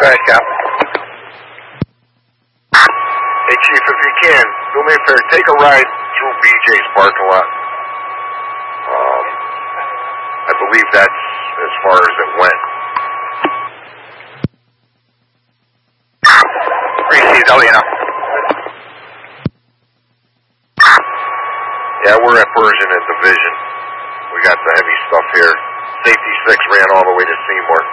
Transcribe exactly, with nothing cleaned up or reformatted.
ahead, Cap. Hey, Chief, if you can, do me a favor, take a ride through B J's parking lot. Um, I believe that's as far as it went. three C, I'll let you know. Yeah, we're at Persian and Division. We got the heavy stuff here. Safety six ran all the way to Seymour.